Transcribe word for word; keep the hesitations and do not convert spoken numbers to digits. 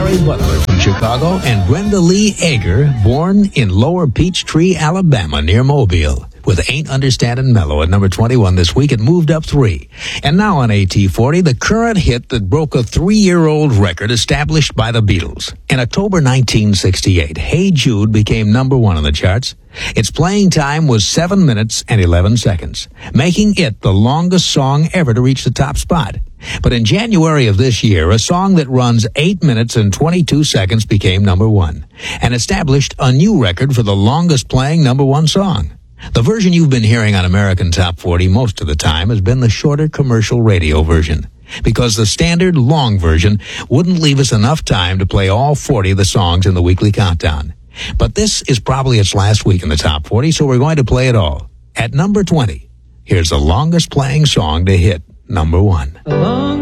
Gary Butler from Chicago and Brenda Lee Ager, born in Lower Peachtree, Alabama, near Mobile, with Ain't Understandin' Mellow at number twenty-one this week. It moved up three. And now on A T forty, the current hit that broke a three-year-old record established by the Beatles. In October nineteen sixty-eight, Hey Jude became number one on the charts. Its playing time was seven minutes and eleven seconds, making it the longest song ever to reach the top spot. But in January of this year, a song that runs eight minutes and twenty-two seconds became number one and established a new record for the longest playing number one song. The version you've been hearing on American Top forty most of the time has been the shorter commercial radio version, because the standard long version wouldn't leave us enough time to play all forty of the songs in the weekly countdown. But this is probably its last week in the Top forty, so we're going to play it all. At number twenty, here's the longest playing song to hit number one.